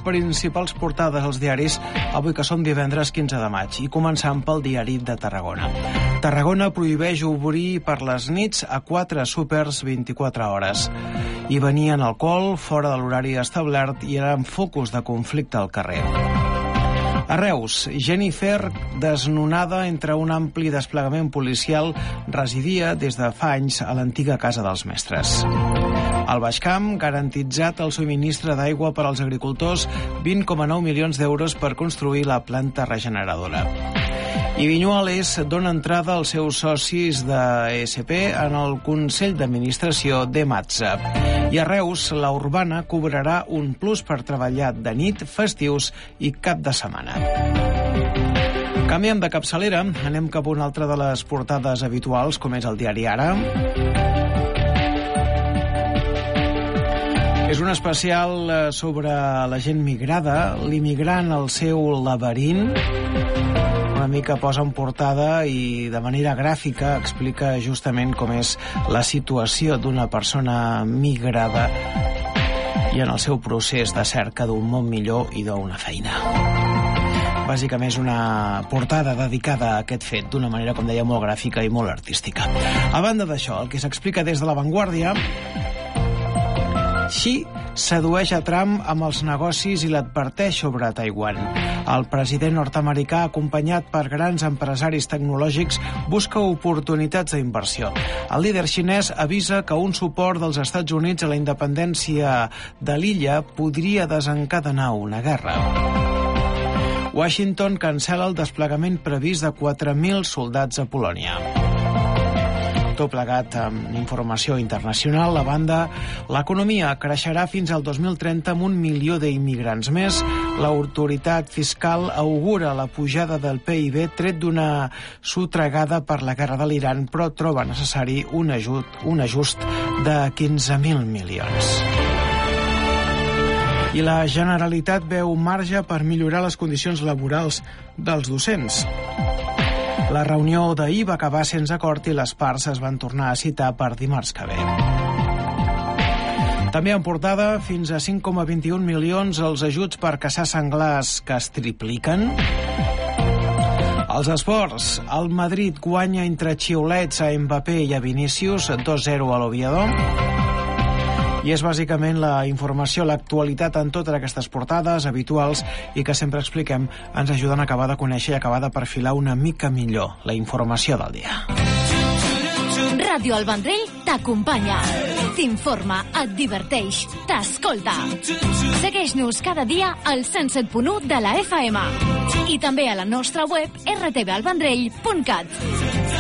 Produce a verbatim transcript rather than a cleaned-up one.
principals portades als diaris avui que som divendres quinze de maig i començant pel Diari de Tarragona. Tarragona prohibeix obrir per les nits a quatre súpers vint-i-quatre hores. Hi venien alcohol fora de l'horari establert i eren focus de conflicte al carrer. A Reus, Jennifer, desnonada entre un ampli desplegament policial, residia des de fa anys a l'antiga Casa dels Mestres. Al Baix Camp, garantitzat el subministre d'aigua per als agricultors, vint coma nou milions d'euros per construir la planta regeneradora. I Vinyuales dona entrada als seus socis d'E S P en el Consell d'Administració d'Ematsa. I a Reus, la Urbana cobrarà un plus per treballar de nit, festius i cap de setmana. Canviem de capçalera, anem cap a una altra de les portades habituals, com és el diari Ara. És un especial sobre la gent migrada, l'immigrant al seu laberint. Una mica posa en portada i de manera gràfica explica justament com és la situació d'una persona migrada i en el seu procés de cerca d'un món millor i d'una feina. Bàsicament és una portada dedicada a aquest fet d'una manera, com deia, molt gràfica i molt artística. A banda d'això, el que s'explica des de La Vanguardia: Xi sedueix a Trump amb els negocis i l'adverteix sobre Taiwan. El president nord-americà, acompanyat per grans empresaris tecnològics, busca oportunitats d'inversió. El líder xinès avisa que un suport dels Estats Units a la independència de l'illa podria desencadenar una guerra. Washington cancela el desplegament previst de quatre mil soldats a Polònia. Tot plegat amb informació internacional. A banda, l'economia creixerà fins al dos mil trenta amb un milió d'immigrants més. L'autoritat fiscal augura la pujada del P I B tret d'una sotregada per la guerra de l'Iran, però troba necessari un ajut, un ajust de quinze mil milions. I la Generalitat veu marge per millorar les condicions laborals dels docents. La reunió d'ahir va acabar sense acord i les parts es van tornar a citar per dimarts que ve. També en portada, fins a cinc coma vint i un milions els ajuts per caçar senglars que es tripliquen. Els esports, el Madrid guanya entre xiulets a Mbappé i a Vinícius, dos zero a l'Oviedo. I és bàsicament la informació, l'actualitat en totes aquestes portades habituals i que sempre expliquem, ens ajuden a acabar de conèixer i acabar de perfilar una mica millor la informació del dia. Ràdio El Vendrell t'acompanya, t'informa, et diverteix, t'escolta. Segueix-nos cada dia al cent set punt u de la F M i també a la nostra web erre te ve el vendrell punt cat.